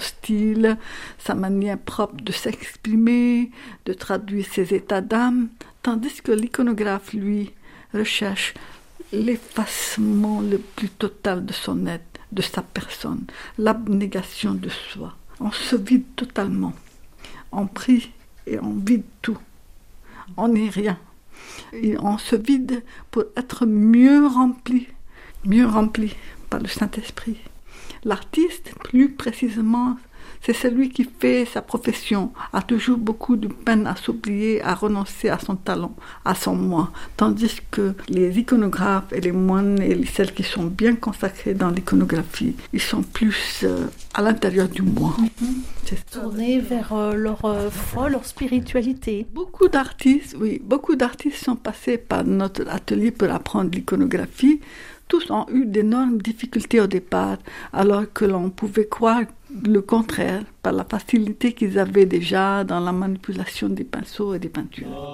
style, sa manière propre de s'exprimer, de traduire ses états d'âme, tandis que l'iconographe, lui, recherche l'effacement le plus total de son être, de sa personne, l'abnégation de soi. On se vide totalement, on prie et on vide tout, on n'est rien. Et on se vide pour être mieux rempli par le Saint-Esprit. L'artiste, plus précisément, c'est celui qui fait sa profession, a toujours beaucoup de peine à s'oublier, à renoncer à son talent, à son moi. Tandis que les iconographes et les moines et celles qui sont bien consacrés dans l'iconographie, ils sont plus à l'intérieur du moi. Tournés vers leur foi, leur spiritualité. Beaucoup d'artistes sont passés par notre atelier pour apprendre l'iconographie. Tous ont eu d'énormes difficultés au départ, alors que l'on pouvait croire le contraire par la facilité qu'ils avaient déjà dans la manipulation des pinceaux et des peintures.